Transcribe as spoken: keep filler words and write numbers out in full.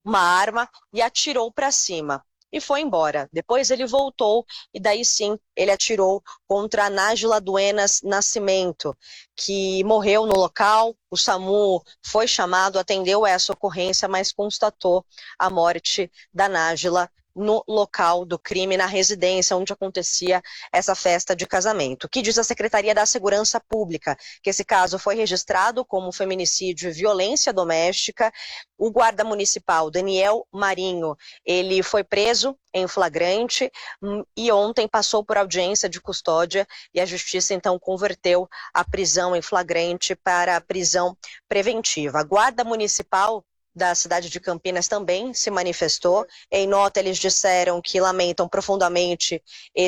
uma arma e atirou para cima. E foi embora. Depois ele voltou e daí sim ele atirou contra a Nájila Duenas Nascimento, que morreu no local. O SAMU foi chamado, atendeu essa ocorrência, mas constatou a morte da Nájila no local do crime, na residência onde acontecia essa festa de casamento. O que diz a Secretaria da Segurança Pública? Que esse caso foi registrado como feminicídio e violência doméstica. O guarda municipal, Daniel Marinho, ele foi preso em flagrante e ontem passou por audiência de custódia e a justiça então converteu a prisão em flagrante para a prisão preventiva. A guarda municipal da cidade de Campinas também se manifestou. Em nota, eles disseram que lamentam profundamente